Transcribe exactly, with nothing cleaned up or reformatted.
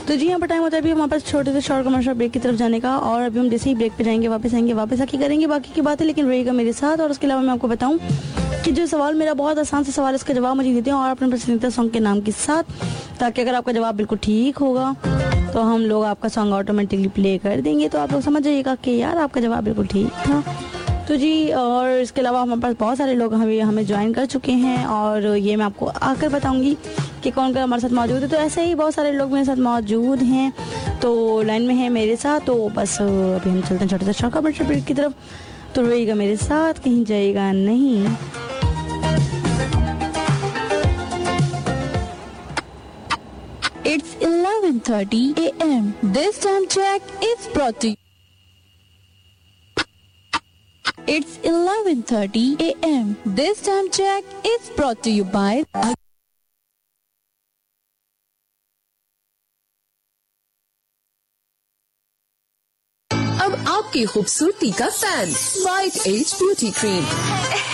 तो जी यहाँ पर टाइम होता है अभी हमारे पास छोटे से शॉर्ट कमर्शियल ब्रेक की तरफ जाने का, और अभी हम जैसे ही ब्रेक पे जाएंगे वापस आएंगे, वापस आके करेंगे बाकी की बातें, लेकिन रहिएगा मेरे साथ। और उसके अलावा मैं आपको बताऊं कि जो सवाल मेरा बहुत आसान सा सवाल है, इसका जवाब मुझे देते हैं और अपने पसंदीदा सॉन्ग के नाम के साथ, ताकि अगर आपका जवाब बिल्कुल ठीक होगा तो हम लोग आपका सॉन्ग ऑटोमेटिकली प्ले कर देंगे, तो आप लोग समझ जाइएगा कि यार आपका जवाब बिल्कुल ठीक था। तो जी और इसके अलावा हमारे पास बहुत सारे लोग हमें हमें ज्वाइन कर चुके हैं, और ये मैं आपको आकर बताऊंगी कि कौन कौन हमारे साथ मौजूद है। तो ऐसे ही बहुत सारे लोग मेरे साथ मौजूद हैं, तो लाइन में है मेरे साथ। तो बस अभी हम चलते हैं छोटे से शॉर्ट कमर्शियल ब्रेक की तरफ, तो रहिएगा मेरे साथ, कहीं जाइएगा नहीं। It's eleven thirty a m This time check is brought to you. It's eleven thirty a m This time check is brought to you by अब आपकी खूबसूरती का fan, white as beauty cream.